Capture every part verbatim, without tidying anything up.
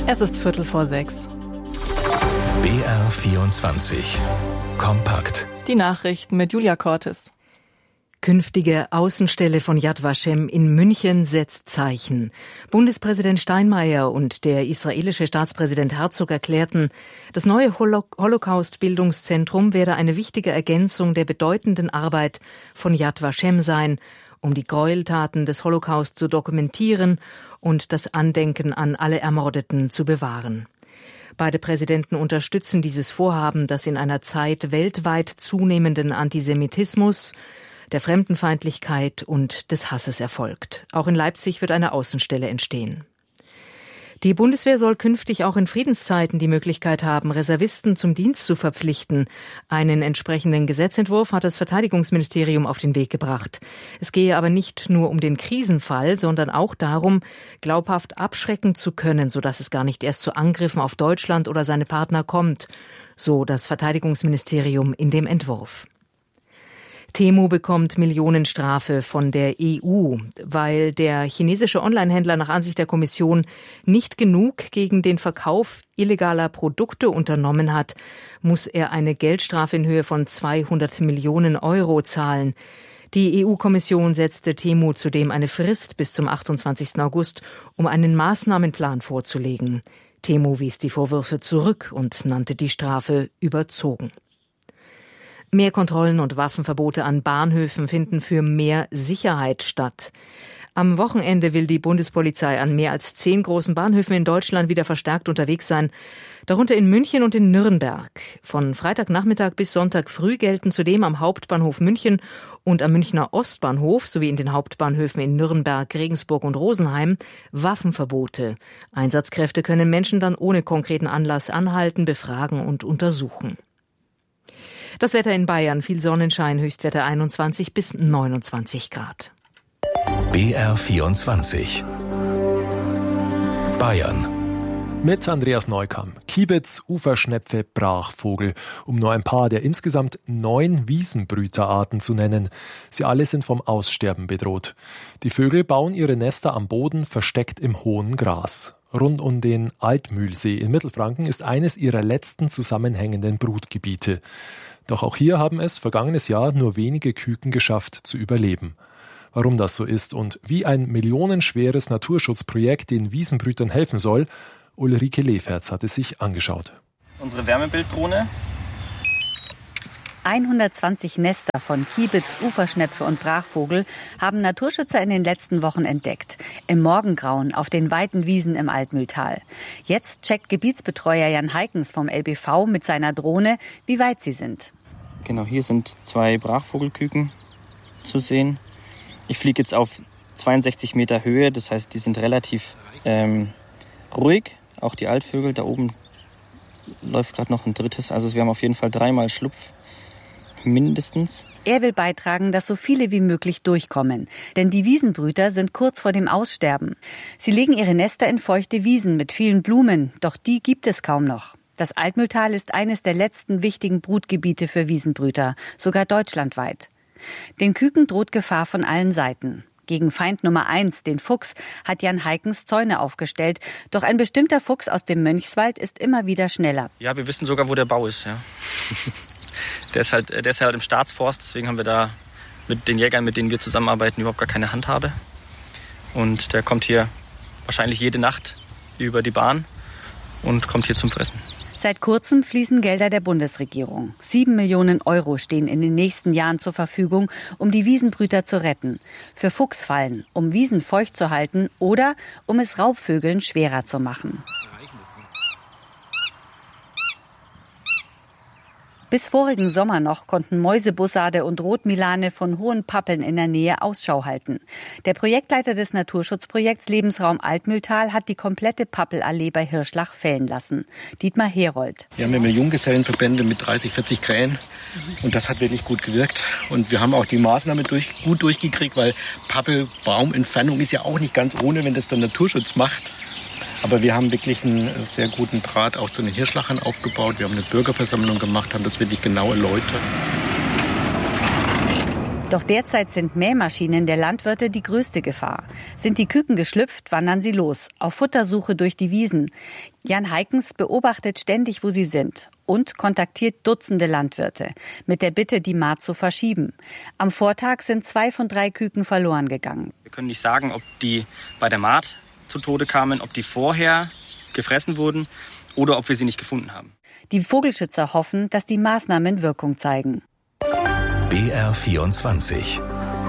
Es ist Viertel vor sechs. B R vierundzwanzig. Kompakt. Die Nachrichten mit Julia Cortes. Künftige Außenstelle von Yad Vashem in München setzt Zeichen. Bundespräsident Steinmeier und der israelische Staatspräsident Herzog erklärten, das neue Holocaust-Bildungszentrum werde eine wichtige Ergänzung der bedeutenden Arbeit von Yad Vashem sein, um die Gräueltaten des Holocaust zu dokumentieren und das Andenken an alle Ermordeten zu bewahren. Beide Präsidenten unterstützen dieses Vorhaben, das in einer Zeit weltweit zunehmenden Antisemitismus, der Fremdenfeindlichkeit und des Hasses erfolgt. Auch in Leipzig wird eine Außenstelle entstehen. Die Bundeswehr soll künftig auch in Friedenszeiten die Möglichkeit haben, Reservisten zum Dienst zu verpflichten. Einen entsprechenden Gesetzentwurf hat das Verteidigungsministerium auf den Weg gebracht. Es gehe aber nicht nur um den Krisenfall, sondern auch darum, glaubhaft abschrecken zu können, sodass es gar nicht erst zu Angriffen auf Deutschland oder seine Partner kommt, so das Verteidigungsministerium in dem Entwurf. Temu bekommt Millionenstrafe von der E U, weil der chinesische Onlinehändler nach Ansicht der Kommission nicht genug gegen den Verkauf illegaler Produkte unternommen hat, muss er eine Geldstrafe in Höhe von zweihundert Millionen Euro zahlen. Die E U-Kommission setzte Temu zudem eine Frist bis zum achtundzwanzigsten August, um einen Maßnahmenplan vorzulegen. Temu wies die Vorwürfe zurück und nannte die Strafe überzogen. Mehr Kontrollen und Waffenverbote an Bahnhöfen finden für mehr Sicherheit statt. Am Wochenende will die Bundespolizei an mehr als zehn großen Bahnhöfen in Deutschland wieder verstärkt unterwegs sein, darunter in München und in Nürnberg. Von Freitagnachmittag bis Sonntag früh gelten zudem am Hauptbahnhof München und am Münchner Ostbahnhof sowie in den Hauptbahnhöfen in Nürnberg, Regensburg und Rosenheim Waffenverbote. Einsatzkräfte können Menschen dann ohne konkreten Anlass anhalten, befragen und untersuchen. Das Wetter in Bayern, viel Sonnenschein, Höchstwerte einundzwanzig bis neunundzwanzig Grad. B R vierundzwanzig. Bayern. Mit Andreas Neukamm. Kiebitz, Uferschnepfe, Brachvogel, um nur ein paar der insgesamt neun Wiesenbrüterarten zu nennen. Sie alle sind vom Aussterben bedroht. Die Vögel bauen ihre Nester am Boden, versteckt im hohen Gras. Rund um den Altmühlsee in Mittelfranken ist eines ihrer letzten zusammenhängenden Brutgebiete. Doch auch hier haben es vergangenes Jahr nur wenige Küken geschafft zu überleben. Warum das so ist und wie ein millionenschweres Naturschutzprojekt den Wiesenbrütern helfen soll, Ulrike Leferz hat es sich angeschaut. Unsere Wärmebilddrohne. hundertzwanzig Nester von Kiebitz, Uferschnepfe und Brachvogel haben Naturschützer in den letzten Wochen entdeckt. Im Morgengrauen auf den weiten Wiesen im Altmühltal. Jetzt checkt Gebietsbetreuer Jan Heikens vom L B V mit seiner Drohne, wie weit sie sind. Genau, hier sind zwei Brachvogelküken zu sehen. Ich fliege jetzt auf zweiundsechzig Meter Höhe, das heißt, die sind relativ ähm, ruhig. Auch die Altvögel, da oben läuft gerade noch ein drittes. Also wir haben auf jeden Fall dreimal Schlupf. Mindestens. Er will beitragen, dass so viele wie möglich durchkommen. Denn die Wiesenbrüter sind kurz vor dem Aussterben. Sie legen ihre Nester in feuchte Wiesen mit vielen Blumen, doch die gibt es kaum noch. Das Altmühltal ist eines der letzten wichtigen Brutgebiete für Wiesenbrüter, sogar deutschlandweit. Den Küken droht Gefahr von allen Seiten. Gegen Feind Nummer eins, den Fuchs, hat Jan Heikens Zäune aufgestellt. Doch ein bestimmter Fuchs aus dem Mönchswald ist immer wieder schneller. Ja, wir wissen sogar, wo der Bau ist, ja. Der ist halt, der ist halt im Staatsforst, deswegen haben wir da mit den Jägern, mit denen wir zusammenarbeiten, überhaupt gar keine Handhabe. Und der kommt hier wahrscheinlich jede Nacht über die Bahn und kommt hier zum Fressen. Seit kurzem fließen Gelder der Bundesregierung. Sieben Millionen Euro stehen in den nächsten Jahren zur Verfügung, um die Wiesenbrüter zu retten. Für Fuchsfallen, um Wiesen feucht zu halten oder um es Raubvögeln schwerer zu machen. Bis vorigen Sommer noch konnten Mäusebussarde und Rotmilane von hohen Pappeln in der Nähe Ausschau halten. Der Projektleiter des Naturschutzprojekts Lebensraum Altmühltal hat die komplette Pappelallee bei Hirschlach fällen lassen. Dietmar Herold. Wir haben immer Junggesellenverbände mit dreißig, vierzig Krähen und das hat wirklich gut gewirkt. Und wir haben auch die Maßnahme durch, gut durchgekriegt, weil Pappelbaumentfernung ist ja auch nicht ganz ohne, wenn das der Naturschutz macht. Aber wir haben wirklich einen sehr guten Draht auch zu den Hirschlachern aufgebaut. Wir haben eine Bürgerversammlung gemacht, haben das wirklich genau erläutert. Doch derzeit sind Mähmaschinen der Landwirte die größte Gefahr. Sind die Küken geschlüpft, wandern sie los, auf Futtersuche durch die Wiesen. Jan Heikens beobachtet ständig, wo sie sind und kontaktiert Dutzende Landwirte mit der Bitte, die Mahd zu verschieben. Am Vortag sind zwei von drei Küken verloren gegangen. Wir können nicht sagen, ob die bei der Mahd zu Tode kamen, ob die vorher gefressen wurden oder ob wir sie nicht gefunden haben. Die Vogelschützer hoffen, dass die Maßnahmen Wirkung zeigen. B R vierundzwanzig.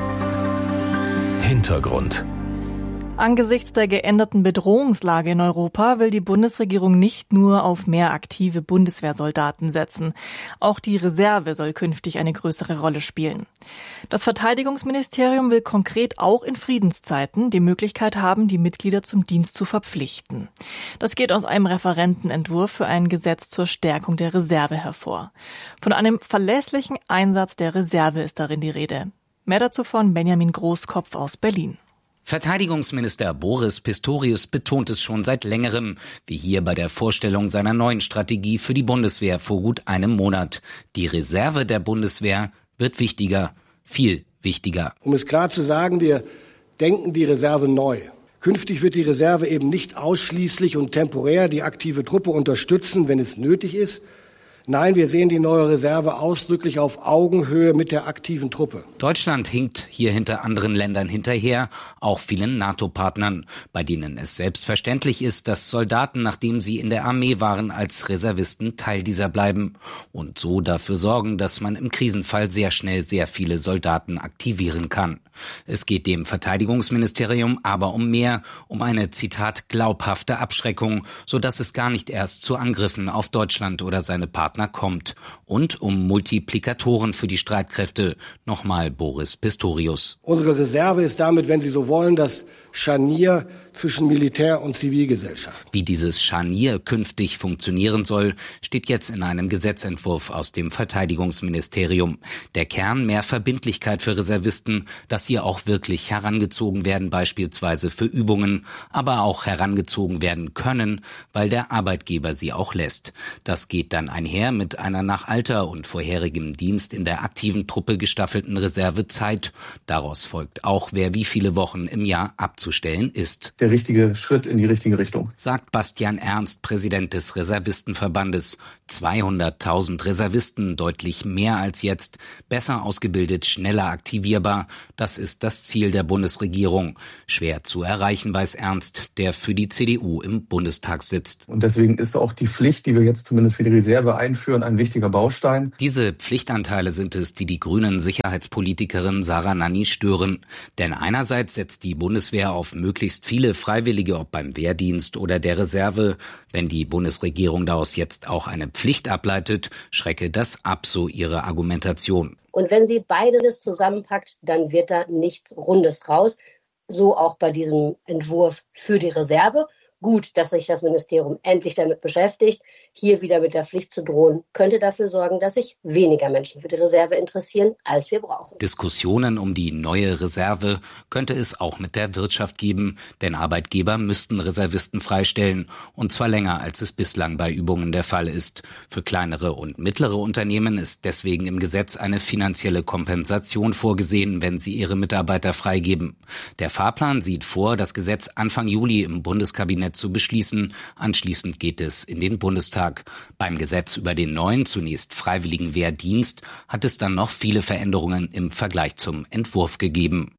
Hintergrund. Angesichts der geänderten Bedrohungslage in Europa will die Bundesregierung nicht nur auf mehr aktive Bundeswehrsoldaten setzen. Auch die Reserve soll künftig eine größere Rolle spielen. Das Verteidigungsministerium will konkret auch in Friedenszeiten die Möglichkeit haben, die Mitglieder zum Dienst zu verpflichten. Das geht aus einem Referentenentwurf für ein Gesetz zur Stärkung der Reserve hervor. Von einem verlässlichen Einsatz der Reserve ist darin die Rede. Mehr dazu von Benjamin Großkopf aus Berlin. Verteidigungsminister Boris Pistorius betont es schon seit längerem, wie hier bei der Vorstellung seiner neuen Strategie für die Bundeswehr vor gut einem Monat. Die Reserve der Bundeswehr wird wichtiger, viel wichtiger. Um es klar zu sagen, wir denken die Reserve neu. Künftig wird die Reserve eben nicht ausschließlich und temporär die aktive Truppe unterstützen, wenn es nötig ist. Nein, wir sehen die neue Reserve ausdrücklich auf Augenhöhe mit der aktiven Truppe. Deutschland hinkt hier hinter anderen Ländern hinterher, auch vielen NATO-Partnern, bei denen es selbstverständlich ist, dass Soldaten, nachdem sie in der Armee waren, als Reservisten Teil dieser bleiben und so dafür sorgen, dass man im Krisenfall sehr schnell sehr viele Soldaten aktivieren kann. Es geht dem Verteidigungsministerium aber um mehr, um eine, Zitat, glaubhafte Abschreckung, sodass es gar nicht erst zu Angriffen auf Deutschland oder seine Partner kommt. Und um Multiplikatoren für die Streitkräfte. Nochmal Boris Pistorius. Unsere Reserve ist damit, wenn Sie so wollen, das Scharnier zwischen Militär und Zivilgesellschaft. Wie dieses Scharnier künftig funktionieren soll, steht jetzt in einem Gesetzentwurf aus dem Verteidigungsministerium. Der Kern: mehr Verbindlichkeit für Reservisten, dass sie auch wirklich herangezogen werden, beispielsweise für Übungen, aber auch herangezogen werden können, weil der Arbeitgeber sie auch lässt. Das geht dann einher mit einer nach Alter und vorherigem Dienst in der aktiven Truppe gestaffelten Reservezeit. Daraus folgt auch, wer wie viele Wochen im Jahr abzustellen ist. Der richtige Schritt in die richtige Richtung, sagt Bastian Ernst, Präsident des Reservistenverbandes. zweihunderttausend Reservisten, deutlich mehr als jetzt, besser ausgebildet, schneller aktivierbar. Das ist das Ziel der Bundesregierung. Schwer zu erreichen, weiß Ernst, der für die C D U im Bundestag sitzt. Und deswegen ist auch die Pflicht, die wir jetzt zumindest für die Reserve einführen, ein wichtiger Baustein. Diese Pflichtanteile sind es, die die grünen Sicherheitspolitikerin Sarah Nanni stören. Denn einerseits setzt die Bundeswehr auf möglichst viele Freiwillige, ob beim Wehrdienst oder der Reserve. Wenn die Bundesregierung daraus jetzt auch eine Pflicht ableitet, schrecke das ab, so ihre Argumentation. Und wenn sie beides zusammenpackt, dann wird da nichts Rundes raus. So auch bei diesem Entwurf für die Reserve. Gut, dass sich das Ministerium endlich damit beschäftigt. Hier wieder mit der Pflicht zu drohen, könnte dafür sorgen, dass sich weniger Menschen für die Reserve interessieren, als wir brauchen. Diskussionen um die neue Reserve könnte es auch mit der Wirtschaft geben, denn Arbeitgeber müssten Reservisten freistellen, und zwar länger, als es bislang bei Übungen der Fall ist. Für kleinere und mittlere Unternehmen ist deswegen im Gesetz eine finanzielle Kompensation vorgesehen, wenn sie ihre Mitarbeiter freigeben. Der Fahrplan sieht vor, das Gesetz Anfang Juli im Bundeskabinett zu beschließen. Anschließend geht es in den Bundestag. Beim Gesetz über den neuen, zunächst freiwilligen Wehrdienst hat es dann noch viele Veränderungen im Vergleich zum Entwurf gegeben.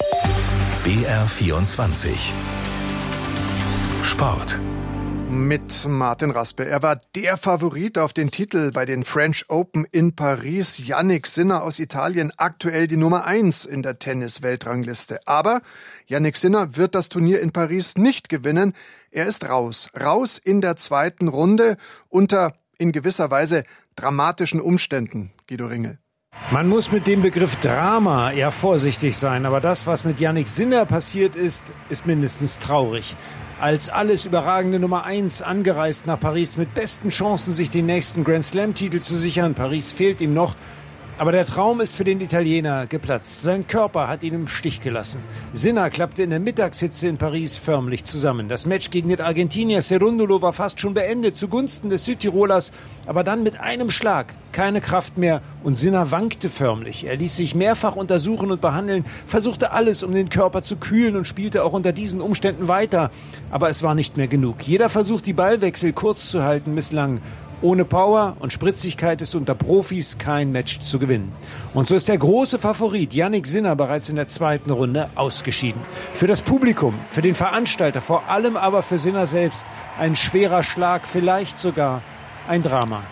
B R vierundzwanzig. Sport. Mit Martin Raspe. Er war der Favorit auf den Titel bei den French Open in Paris. Jannik Sinner aus Italien, aktuell die Nummer eins in der Tennis-Weltrangliste. Aber Jannik Sinner wird das Turnier in Paris nicht gewinnen. Er ist raus. Raus in der zweiten Runde unter in gewisser Weise dramatischen Umständen. Guido Ringel. Man muss mit dem Begriff Drama eher vorsichtig sein. Aber das, was mit Jannik Sinner passiert ist, ist mindestens traurig. Als alles überragende Nummer eins angereist nach Paris mit besten Chancen, sich den nächsten Grand Slam-Titel zu sichern. Paris fehlt ihm noch. Aber der Traum ist für den Italiener geplatzt. Sein Körper hat ihn im Stich gelassen. Sinner klappte in der Mittagshitze in Paris förmlich zusammen. Das Match gegen den Argentinier Cerundolo war fast schon beendet zugunsten des Südtirolers. Aber dann mit einem Schlag keine Kraft mehr und Sinner wankte förmlich. Er ließ sich mehrfach untersuchen und behandeln, versuchte alles, um den Körper zu kühlen und spielte auch unter diesen Umständen weiter. Aber es war nicht mehr genug. Jeder Versuch, die Ballwechsel kurz zu halten, misslang. Ohne Power und Spritzigkeit ist unter Profis kein Match zu gewinnen. Und so ist der große Favorit Jannik Sinner bereits in der zweiten Runde ausgeschieden. Für das Publikum, für den Veranstalter, vor allem aber für Sinner selbst ein schwerer Schlag, vielleicht sogar ein Drama.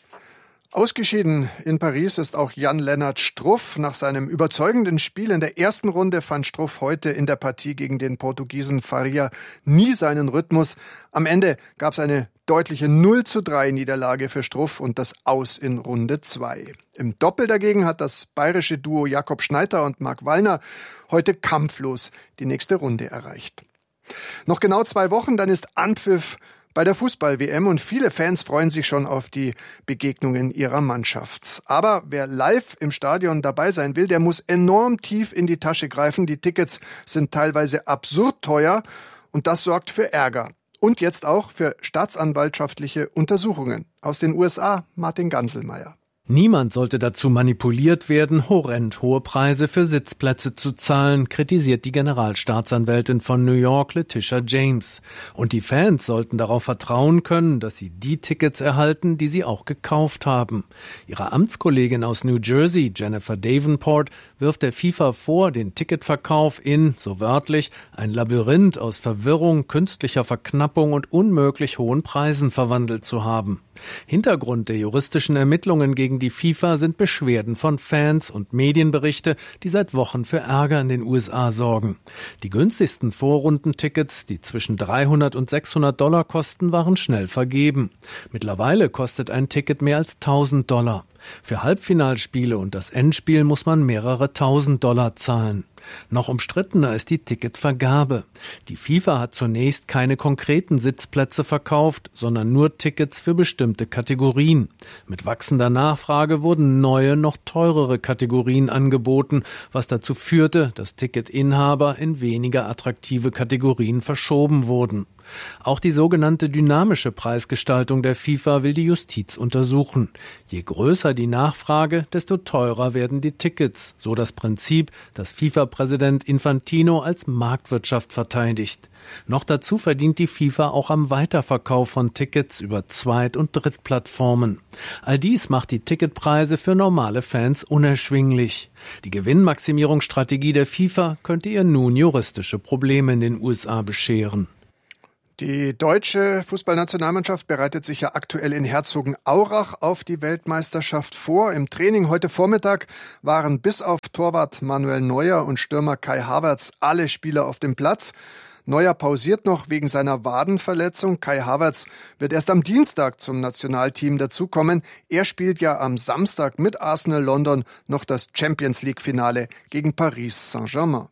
Ausgeschieden in Paris ist auch Jan-Lennart Struff. Nach seinem überzeugenden Spiel in der ersten Runde fand Struff heute in der Partie gegen den Portugiesen Faria nie seinen Rhythmus. Am Ende gab es eine deutliche null zu drei Niederlage für Struff und das Aus in Runde zwei. Im Doppel dagegen hat das bayerische Duo Jakob Schneider und Marc Wallner heute kampflos die nächste Runde erreicht. Noch genau zwei Wochen, dann ist Anpfiff bei der Fußball-W M und viele Fans freuen sich schon auf die Begegnungen ihrer Mannschaft. Aber wer live im Stadion dabei sein will, der muss enorm tief in die Tasche greifen. Die Tickets sind teilweise absurd teuer und das sorgt für Ärger. Und jetzt auch für staatsanwaltschaftliche Untersuchungen. Aus den U S A, Martin Ganselmeier. Niemand sollte dazu manipuliert werden, horrend hohe Preise für Sitzplätze zu zahlen, kritisiert die Generalstaatsanwältin von New York, Letitia James. Und die Fans sollten darauf vertrauen können, dass sie die Tickets erhalten, die sie auch gekauft haben. Ihre Amtskollegin aus New Jersey, Jennifer Davenport, wirft der FIFA vor, den Ticketverkauf in, so wörtlich, ein Labyrinth aus Verwirrung, künstlicher Verknappung und unmöglich hohen Preisen verwandelt zu haben. Hintergrund der juristischen Ermittlungen gegen die FIFA sind Beschwerden von Fans und Medienberichte, die seit Wochen für Ärger in den U S A sorgen. Die günstigsten Vorrundentickets, die zwischen dreihundert und sechshundert Dollar kosten, waren schnell vergeben. Mittlerweile kostet ein Ticket mehr als tausend Dollar. Für Halbfinalspiele und das Endspiel muss man mehrere tausend Dollar zahlen. Noch umstrittener ist die Ticketvergabe. Die FIFA hat zunächst keine konkreten Sitzplätze verkauft, sondern nur Tickets für bestimmte Kategorien. Mit wachsender Nachfrage wurden neue, noch teurere Kategorien angeboten, was dazu führte, dass Ticketinhaber in weniger attraktive Kategorien verschoben wurden. Auch die sogenannte dynamische Preisgestaltung der FIFA will die Justiz untersuchen. Je größer die Nachfrage, desto teurer werden die Tickets, so das Prinzip, das FIFA-Präsident Infantino als Marktwirtschaft verteidigt. Noch dazu verdient die FIFA auch am Weiterverkauf von Tickets über Zweit- und Drittplattformen. All dies macht die Ticketpreise für normale Fans unerschwinglich. Die Gewinnmaximierungsstrategie der FIFA könnte ihr nun juristische Probleme in den U S A bescheren. Die deutsche Fußballnationalmannschaft bereitet sich ja aktuell in Herzogenaurach auf die Weltmeisterschaft vor. Im Training heute Vormittag waren bis auf Torwart Manuel Neuer und Stürmer Kai Havertz alle Spieler auf dem Platz. Neuer pausiert noch wegen seiner Wadenverletzung. Kai Havertz wird erst am Dienstag zum Nationalteam dazukommen. Er spielt ja am Samstag mit Arsenal London noch das Champions-League-Finale gegen Paris Saint-Germain.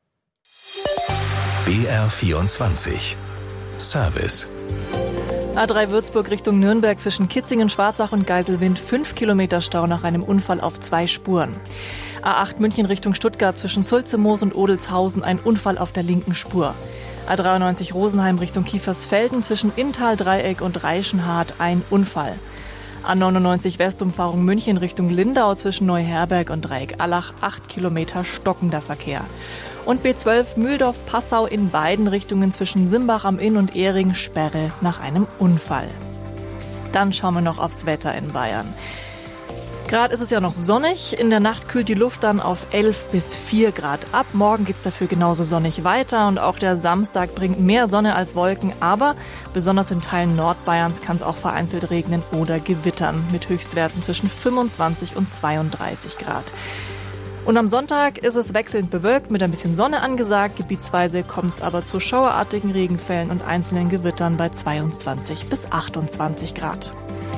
B R vierundzwanzig Service. A drei Würzburg Richtung Nürnberg zwischen Kitzingen, Schwarzach und Geiselwind. Fünf Kilometer Stau nach einem Unfall auf zwei Spuren. A acht München Richtung Stuttgart zwischen Sulzemoos und Odelshausen. Ein Unfall auf der linken Spur. A dreiundneunzig Rosenheim Richtung Kiefersfelden zwischen Inntal-Dreieck und Reichenhart. Ein Unfall. A neunundneunzig Westumfahrung München Richtung Lindau zwischen Neuherberg und Dreieck-Allach. Acht Kilometer stockender Verkehr. Und B zwölf Mühldorf-Passau in beiden Richtungen zwischen Simbach am Inn und Ehring Sperre nach einem Unfall. Dann schauen wir noch aufs Wetter in Bayern. Gerade ist es ja noch sonnig. In der Nacht kühlt die Luft dann auf elf bis vier Grad ab. Morgen geht's dafür genauso sonnig weiter. Und auch der Samstag bringt mehr Sonne als Wolken. Aber besonders in Teilen Nordbayerns kann es auch vereinzelt regnen oder gewittern. Mit Höchstwerten zwischen fünfundzwanzig und zweiunddreißig Grad. Und am Sonntag ist es wechselnd bewölkt mit ein bisschen Sonne angesagt. Gebietsweise kommt es aber zu schauerartigen Regenfällen und einzelnen Gewittern bei zweiundzwanzig bis achtundzwanzig Grad.